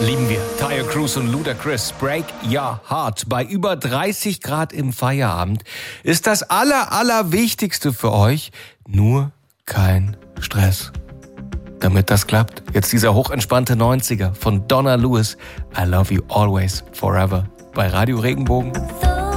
Lieben wir. Tyre Cruz und Ludacris, Break Your Heart. Bei über 30 Grad im Feierabend ist das Allerwichtigste für euch nur kein Stress. Damit das klappt, jetzt dieser hochentspannte 90er von Donna Lewis, I Love You Always Forever bei Radio Regenbogen.